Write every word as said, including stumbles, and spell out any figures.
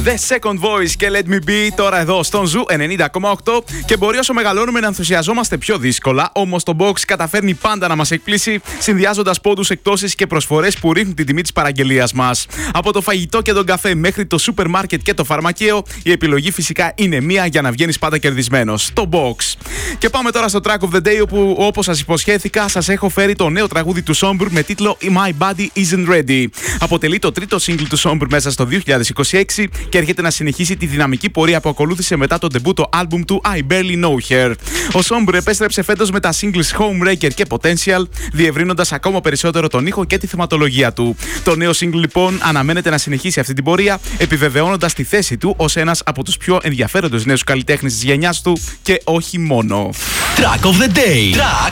The Second Voice και Let Me Be τώρα εδώ στον Ζου ενενήντα κόμμα οκτώ. Και μπορεί όσο μεγαλώνουμε να ενθουσιαζόμαστε πιο δύσκολα, όμως το Box καταφέρνει πάντα να μας εκπλήσει, συνδυάζοντας πόντους, εκπτώσεις και προσφορές που ρίχνουν την τιμή της παραγγελίας μας. Από το φαγητό και τον καφέ μέχρι το σούπερ μάρκετ και το φαρμακείο, η επιλογή φυσικά είναι μία για να βγαίνεις πάντα κερδισμένος. Το Box. Και πάμε τώρα στο Track of the Day, όπου όπως σας υποσχέθηκα, σας έχω φέρει το νέο τραγούδι του Sombre με τίτλο My Body Isn't Ready. Αποτελεί το τρίτο single του Sombre μέσα στο δύο χιλιάδες είκοσι έξι και έρχεται να συνεχίσει τη δυναμική πορεία που ακολούθησε μετά το ντεμπούτο άλμπουμ του I Barely Know Her. Ο Sombre επέστρεψε φέτος με τα singles Homewrecker και Potential, διευρύνοντας ακόμα περισσότερο τον ήχο και τη θεματολογία του. Το νέο single λοιπόν αναμένεται να συνεχίσει αυτή την πορεία, επιβεβαιώνοντας τη θέση του ως ένας από τους πιο ενδιαφέροντες νέους καλλιτέχνες της γενιάς του και όχι μόνο. Track of the Day. Track